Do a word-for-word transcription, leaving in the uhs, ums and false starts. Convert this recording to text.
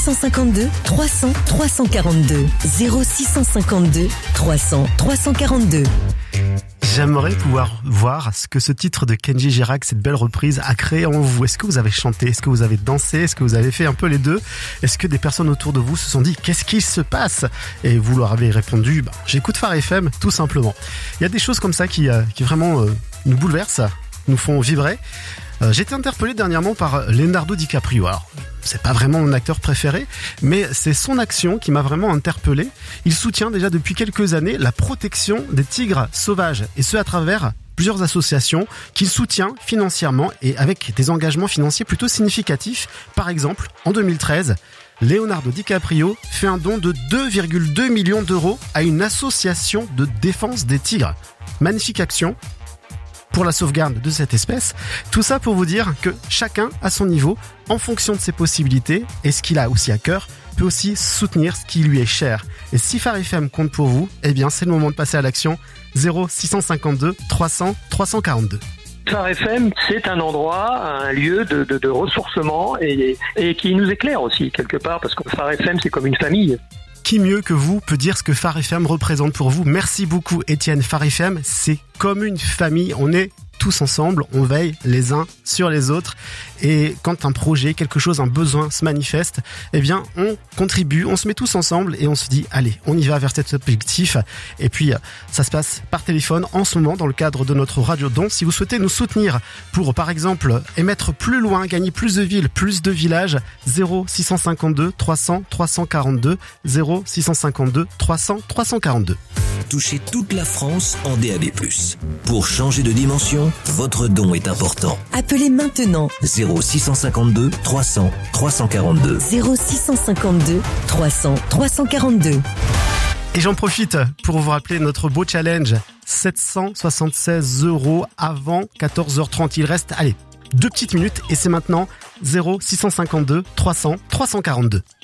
cent cinquante-deux trois cents trois cent quarante-deux. zéro six cent cinquante-deux trois cents trois cent quarante-deux. J'aimerais pouvoir voir ce que ce titre de Kenji Girac, cette belle reprise, a créé en vous. Est-ce que vous avez chanté? Est-ce que vous avez dansé? Est-ce que vous avez fait un peu les deux? Est-ce que des personnes autour de vous se sont dit « Qu'est-ce qu'il se passe ?» Et vous leur avez répondu bah, « J'écoute Phare F M, tout simplement. » Il y a des choses comme ça qui, euh, qui vraiment euh, nous bouleversent, nous font vibrer. Euh, j'ai été interpellé dernièrement par Leonardo DiCaprio. Alors, c'est pas vraiment mon acteur préféré, mais c'est son action qui m'a vraiment interpellé. Il soutient déjà depuis quelques années la protection des tigres sauvages, et ce à travers plusieurs associations qu'il soutient financièrement et avec des engagements financiers plutôt significatifs. Par exemple, en deux mille treize, Leonardo DiCaprio fait un don de deux virgule deux millions d'euros à une association de défense des tigres. Magnifique action pour la sauvegarde de cette espèce. Tout ça pour vous dire que chacun, à son niveau, en fonction de ses possibilités et ce qu'il a aussi à cœur, peut aussi soutenir ce qui lui est cher. Et si Phare F M compte pour vous, eh bien c'est le moment de passer à l'action. zéro six cent cinquante-deux trois cents trois cent quarante-deux. Phare F M, c'est un endroit, un lieu de, de, de ressourcement et, et qui nous éclaire aussi quelque part, parce que Phare F M, c'est comme une famille. Qui mieux que vous peut dire ce que Phare F M représente pour vous? Merci beaucoup Étienne. Phare F M, c'est comme une famille, on est tous ensemble, on veille les uns sur les autres, et quand un projet, quelque chose, un besoin se manifeste, eh bien on contribue, on se met tous ensemble et on se dit allez, on y va vers cet objectif. Et puis ça se passe par téléphone en ce moment dans le cadre de notre radio don. Si vous souhaitez nous soutenir pour par exemple émettre plus loin, gagner plus de villes, plus de villages, zéro six cent cinquante-deux trois cents trois cent quarante-deux, zéro six cent cinquante-deux trois cents trois cent quarante-deux. Touchez toute la France en D A B plus. Pour changer de dimension, votre don est important. Appelez maintenant zéro six cent cinquante-deux trois cents trois cent quarante-deux. zéro six cent cinquante-deux trois cents trois cent quarante-deux. Et j'en profite pour vous rappeler notre beau challenge. sept cent soixante-seize euros avant quatorze heures trente. Il reste, allez, deux petites minutes et c'est maintenant zéro six cent cinquante-deux trois cents trois cent quarante-deux.